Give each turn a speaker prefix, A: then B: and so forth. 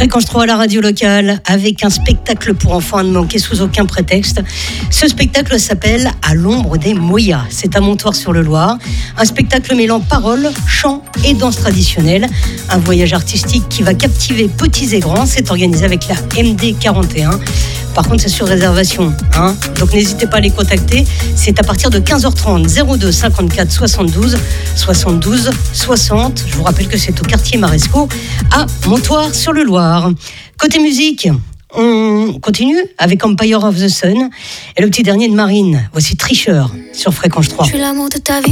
A: Fréquence 3 à la radio locale, avec un spectacle pour enfants à ne manquer sous aucun prétexte. Ce spectacle s'appelle À l'ombre des Moyas. C'est à Montoire-sur-le-Loir. Un spectacle mêlant paroles, chants et danse traditionnelle. Un voyage artistique qui va captiver petits et grands. C'est organisé avec la MD 41. Par contre, c'est sur réservation, hein. Donc n'hésitez pas à les contacter. C'est à partir de 15h30, 02 54 72 72 60. Je vous rappelle que c'est au quartier Maresco à Montoire-sur-le-Loir. Côté musique, on continue avec Empire of the Sun et le petit dernier de Marine. Voici Tricheur sur Fréquence 3.
B: Je suis l'amour de ta vie.